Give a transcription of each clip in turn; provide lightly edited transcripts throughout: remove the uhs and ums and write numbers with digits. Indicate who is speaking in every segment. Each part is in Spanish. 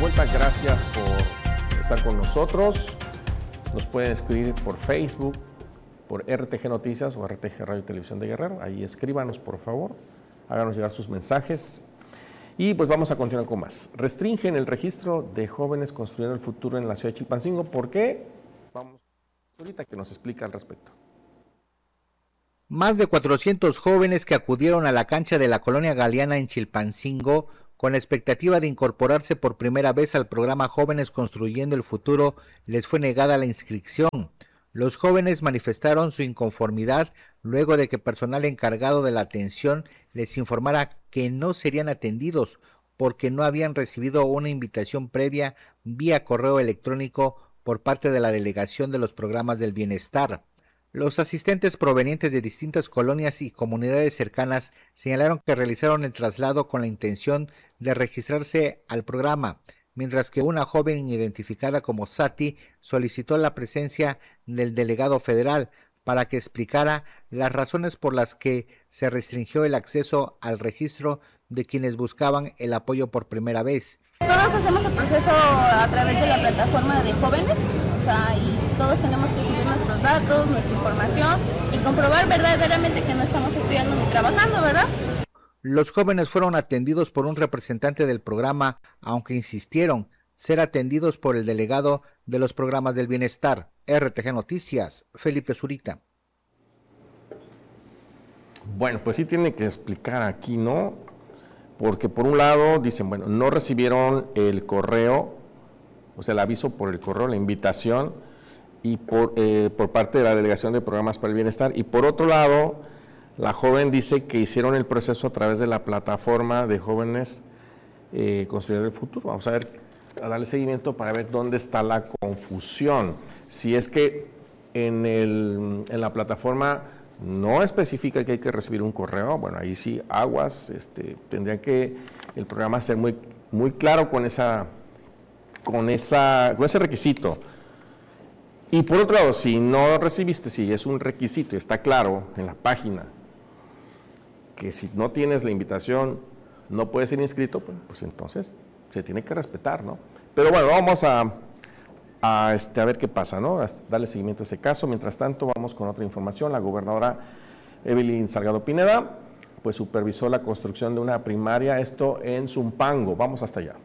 Speaker 1: vuelta, gracias por estar con nosotros. Nos pueden escribir por Facebook, por RTG Noticias o RTG Radio y Televisión de Guerrero. Ahí escríbanos, por favor, háganos llegar sus mensajes. Y pues vamos a continuar con más. Restringen el registro de jóvenes construyendo el futuro en la ciudad de Chilpancingo. ¿Por qué? Vamos ahorita que nos explica al respecto.
Speaker 2: Más de 400 jóvenes que acudieron a la cancha de la Colonia Galeana en Chilpancingo con la expectativa de incorporarse por primera vez al programa Jóvenes Construyendo el Futuro, les fue negada la inscripción. Los jóvenes manifestaron su inconformidad luego de que personal encargado de la atención les informara que no serían atendidos porque no habían recibido una invitación previa vía correo electrónico por parte de la Delegación de los Programas del Bienestar. Los asistentes provenientes de distintas colonias y comunidades cercanas señalaron que realizaron el traslado con la intención de registrarse al programa, mientras que una joven identificada como Sati solicitó la presencia del delegado federal para que explicara las razones por las que se restringió el acceso al registro de quienes buscaban el apoyo por primera vez.
Speaker 3: Todos hacemos el proceso a través de la plataforma de jóvenes, y todos tenemos que subir nuestros datos, nuestra información y comprobar verdaderamente que no estamos estudiando ni trabajando, ¿verdad?
Speaker 2: Los jóvenes fueron atendidos por un representante del programa, aunque insistieron ser atendidos por el delegado de los programas del bienestar. RTG Noticias, Felipe Zurita.
Speaker 1: Bueno, pues sí tiene que explicar aquí, ¿no? Porque por un lado dicen, bueno, no recibieron el correo, o sea, el aviso por el correo, la invitación, y por parte de la Delegación de Programas para el Bienestar, y por otro lado, la joven dice que hicieron el proceso a través de la plataforma de jóvenes Construir el Futuro. Vamos a ver, a darle seguimiento para ver dónde está la confusión. Si es que en la plataforma no especifica que hay que recibir un correo, bueno, ahí sí, aguas, tendría que el programa ser muy, muy claro con ese requisito. Y por otro lado, si no recibiste, si es un requisito y está claro en la página que si no tienes la invitación no puedes ser inscrito, pues entonces se tiene que respetar, ¿no? Pero bueno, vamos a ver qué pasa, ¿no? Darle seguimiento a ese caso. Mientras tanto, vamos con otra información. La gobernadora Evelyn Salgado Pineda, pues supervisó la construcción de una primaria, esto en Zumpango. Vamos hasta allá.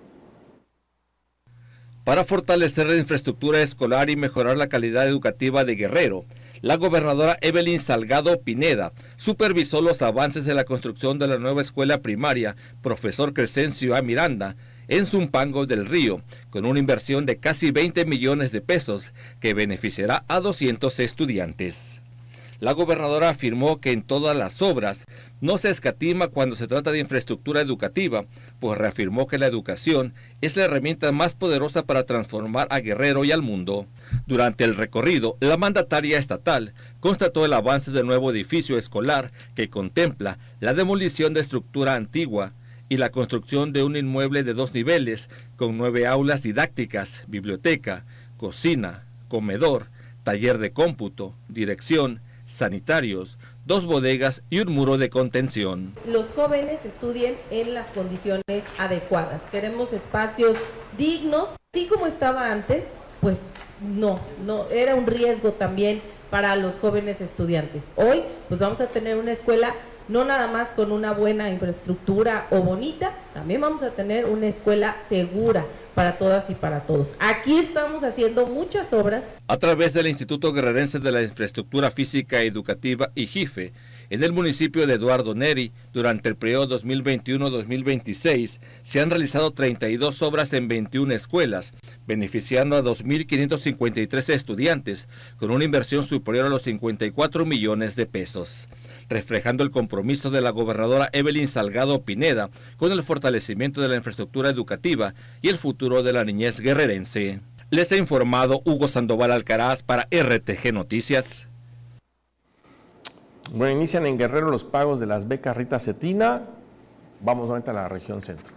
Speaker 4: Para fortalecer la infraestructura escolar y mejorar la calidad educativa de Guerrero, la gobernadora Evelyn Salgado Pineda supervisó los avances de la construcción de la nueva escuela primaria Profesor Crescencio A. Miranda en Zumpango del Río, con una inversión de casi 20 millones de pesos que beneficiará a 200 estudiantes. La gobernadora afirmó que en todas las obras no se escatima cuando se trata de infraestructura educativa, pues reafirmó que la educación es la herramienta más poderosa para transformar a Guerrero y al mundo. Durante el recorrido, la mandataria estatal constató el avance del nuevo edificio escolar que contempla la demolición de estructura antigua y la construcción de un inmueble de 2 niveles con 9 aulas didácticas, biblioteca, cocina, comedor, taller de cómputo, dirección, sanitarios, 2 bodegas y un muro de contención.
Speaker 5: Los jóvenes estudien en las condiciones adecuadas. Queremos espacios dignos, así como estaba antes, pues no, era un riesgo también para los jóvenes estudiantes. Hoy, pues vamos a tener una escuela no nada más con una buena infraestructura o bonita, también vamos a tener una escuela segura para todas y para todos. Aquí estamos haciendo muchas obras.
Speaker 4: A través del Instituto Guerrerense de la Infraestructura Física Educativa, IGIFE, en el municipio de Eduardo Neri, durante el periodo 2021-2026, se han realizado 32 obras en 21 escuelas, beneficiando a 2.553 estudiantes, con una inversión superior a los 54 millones de pesos. Reflejando el compromiso de la gobernadora Evelyn Salgado Pineda con el fortalecimiento de la infraestructura educativa y el futuro de la niñez guerrerense. Les ha informado Hugo Sandoval Alcaraz para RTG Noticias.
Speaker 1: Bueno, inician en Guerrero los pagos de las becas Rita Cetina. Vamos ahorita a la región centro.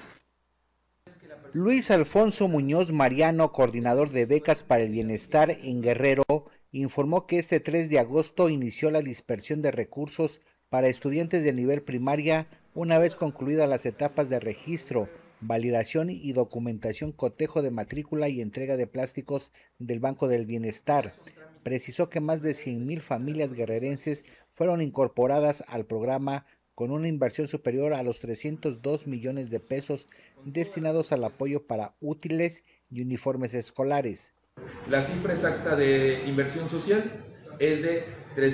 Speaker 2: Luis Alfonso Muñoz Mariano, coordinador de becas para el bienestar en Guerrero, informó que este 3 de agosto inició la dispersión de recursos para estudiantes de nivel primaria una vez concluidas las etapas de registro, validación y documentación, cotejo de matrícula y entrega de plásticos del Banco del Bienestar. Precisó que más de 100,000 familias guerrerenses fueron incorporadas al programa con una inversión superior a los 302 millones de pesos destinados al apoyo para útiles y uniformes escolares.
Speaker 6: La cifra exacta de inversión social es de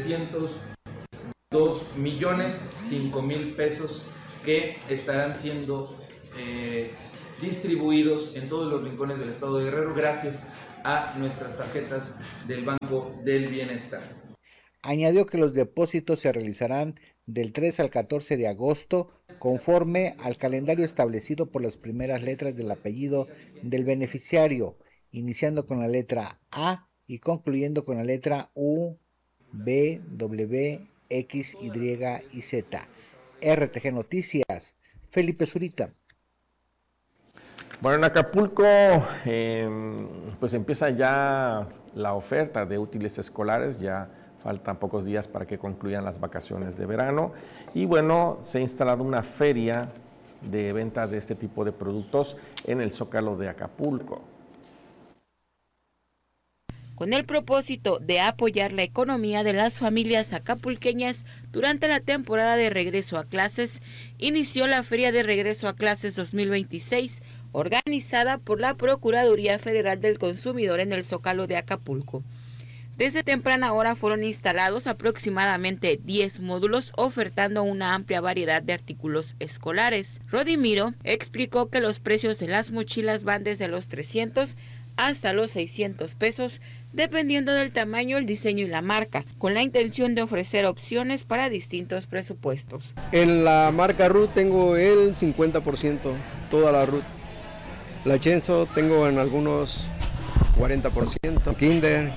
Speaker 6: 302,005,000 pesos que estarán siendo distribuidos en todos los rincones del estado de Guerrero gracias a nuestras tarjetas del Banco del Bienestar.
Speaker 2: Añadió que los depósitos se realizarán del 3 al 14 de agosto conforme al calendario establecido por las primeras letras del apellido del beneficiario, iniciando con la letra A y concluyendo con la letra U, B, W, X, Y y Z. RTG Noticias, Felipe Zurita.
Speaker 1: Bueno, en Acapulco pues empieza ya la oferta de útiles escolares, ya faltan pocos días para que concluyan las vacaciones de verano y bueno, se ha instalado una feria de venta de este tipo de productos en el Zócalo de Acapulco.
Speaker 7: Con el propósito de apoyar la economía de las familias acapulqueñas durante la temporada de regreso a clases, inició la Feria de Regreso a Clases 2026, organizada por la Procuraduría Federal del Consumidor en el Zócalo de Acapulco. Desde temprana hora fueron instalados aproximadamente 10 módulos ofertando una amplia variedad de artículos escolares. Rodimiro explicó que los precios de las mochilas van desde los 300 hasta los 600 pesos, dependiendo del tamaño, el diseño y la marca, con la intención de ofrecer opciones para distintos presupuestos.
Speaker 8: En la marca Ruth tengo el 50%, toda la Ruth. La Chenzo tengo en algunos 40%, Kinder,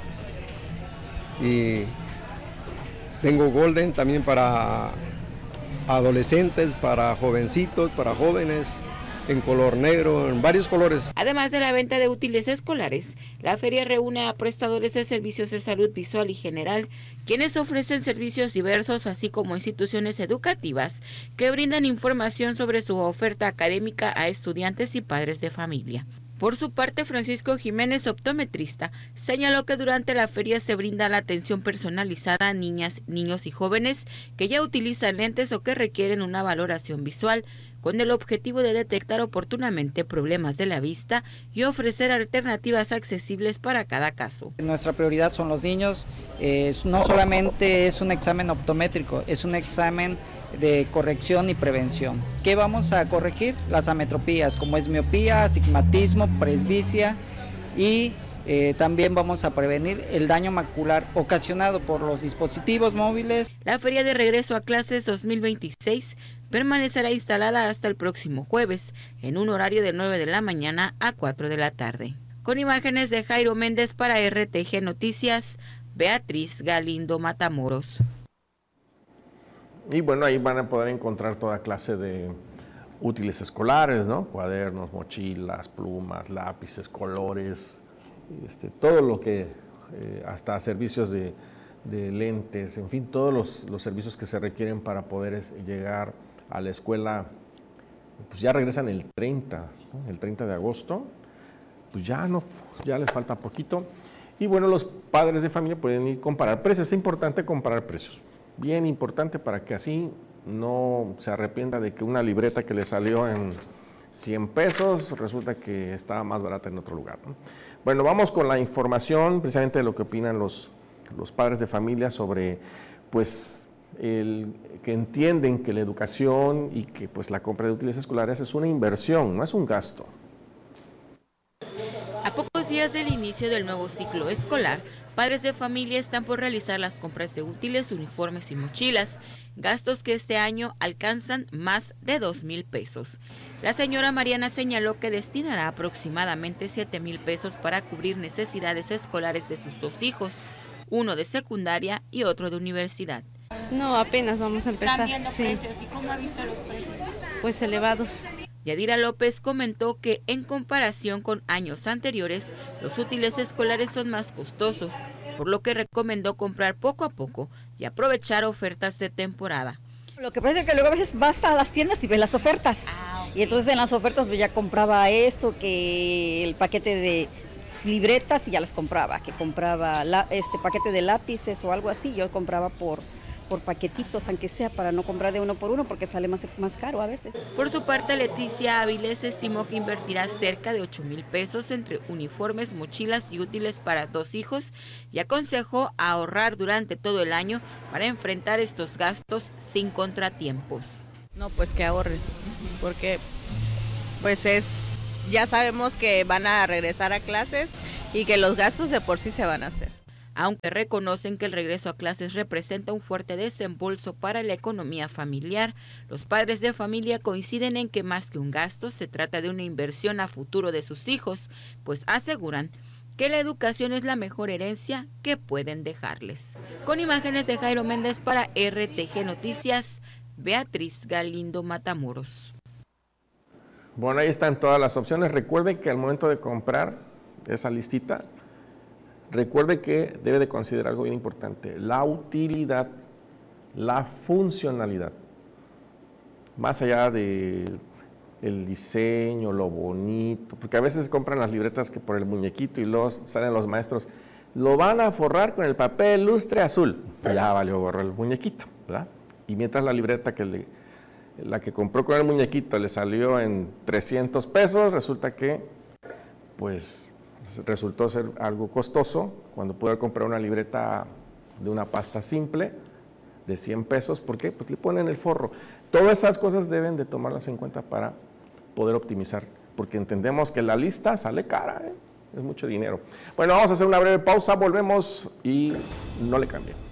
Speaker 8: y tengo Golden también para adolescentes, para jovencitos, para jóvenes, en color negro, en varios colores.
Speaker 7: Además de la venta de útiles escolares, la feria reúne a prestadores de servicios de salud visual y general, quienes ofrecen servicios diversos, así como instituciones educativas que brindan información sobre su oferta académica a estudiantes y padres de familia. Por su parte, Francisco Jiménez, optometrista, señaló que durante la feria se brinda la atención personalizada a niñas, niños y jóvenes que ya utilizan lentes o que requieren una valoración visual, con el objetivo de detectar oportunamente problemas de la vista y ofrecer alternativas accesibles para cada caso.
Speaker 9: Nuestra prioridad son los niños, no solamente es un examen optométrico, es un examen de corrección y prevención. ¿Qué vamos a corregir? Las ametropías, como es miopía, astigmatismo, presbicia y también vamos a prevenir el daño macular ocasionado por los dispositivos móviles.
Speaker 7: La Feria de Regreso a Clases 2026 permanecerá instalada hasta el próximo jueves, en un horario de 9 de la mañana a 4 de la tarde. Con imágenes de Jairo Méndez para RTG Noticias, Beatriz Galindo Matamoros.
Speaker 1: Y bueno, ahí van a poder encontrar toda clase de útiles escolares, ¿no? Cuadernos, mochilas, plumas, lápices, colores, todo lo que, hasta servicios de lentes, en fin, todos los servicios que se requieren para poder llegar a la escuela. Pues ya regresan el 30, ¿no? El 30 de agosto, pues ya les falta poquito. Y bueno, los padres de familia pueden ir a comparar precios. Es importante comparar precios, bien importante, para que así no se arrepienta de que una libreta que le salió en 100 pesos resulta que estaba más barata en otro lugar, ¿no? Bueno, vamos con la información precisamente de lo que opinan los padres de familia sobre, pues, que entienden que la educación y que pues la compra de útiles escolares es una inversión, no es un gasto.
Speaker 7: A pocos días del inicio del nuevo ciclo escolar, padres de familia están por realizar las compras de útiles, uniformes y mochilas, gastos que este año alcanzan más de 2,000 pesos. La señora Mariana señaló que destinará aproximadamente 7,000 pesos para cubrir necesidades escolares de sus dos hijos, uno de secundaria y otro de universidad.
Speaker 10: No, apenas vamos a empezar.
Speaker 7: ¿Están viendo
Speaker 10: sí.
Speaker 7: precios? ¿Y cómo ha visto los precios?
Speaker 10: Pues elevados.
Speaker 7: Yadira López comentó que en comparación con años anteriores, los útiles escolares son más costosos, por lo que recomendó comprar poco a poco y aprovechar ofertas de temporada.
Speaker 11: Lo que pasa es que luego a veces vas a las tiendas y ves las ofertas. Y entonces en las ofertas pues ya compraba esto, que el paquete de libretas y ya las compraba, que compraba paquete de lápices o algo así, yo compraba por paquetitos, aunque sea para no comprar de uno por uno porque sale más caro a veces.
Speaker 7: Por su parte, Leticia Áviles estimó que invertirá cerca de 8,000 pesos entre uniformes, mochilas y útiles para 2 hijos y aconsejó ahorrar durante todo el año para enfrentar estos gastos sin contratiempos.
Speaker 12: No, pues que ahorre, porque pues ya sabemos que van a regresar a clases y que los gastos de por sí se van a hacer.
Speaker 7: Aunque reconocen que el regreso a clases representa un fuerte desembolso para la economía familiar, los padres de familia coinciden en que más que un gasto se trata de una inversión a futuro de sus hijos, pues aseguran que la educación es la mejor herencia que pueden dejarles. Con imágenes de Jairo Méndez para RTG Noticias, Beatriz Galindo Matamoros.
Speaker 1: Bueno, ahí están todas las opciones. Recuerde que al momento de comprar esa listita, recuerde que debe de considerar algo bien importante, la utilidad, la funcionalidad. Más allá del diseño, lo bonito, porque a veces compran las libretas que por el muñequito y luego salen los maestros, lo van a forrar con el papel lustre azul. Ya valió gorro el muñequito, ¿verdad? Y mientras la libreta la que compró con el muñequito le salió en 300 pesos, resulta que pues resultó ser algo costoso cuando pude comprar una libreta de una pasta simple de 100 pesos. ¿Por qué? Pues le ponen el forro. Todas esas cosas deben de tomarlas en cuenta para poder optimizar, porque entendemos que la lista sale cara, es mucho dinero. Bueno, vamos a hacer una breve pausa, volvemos y no le cambien.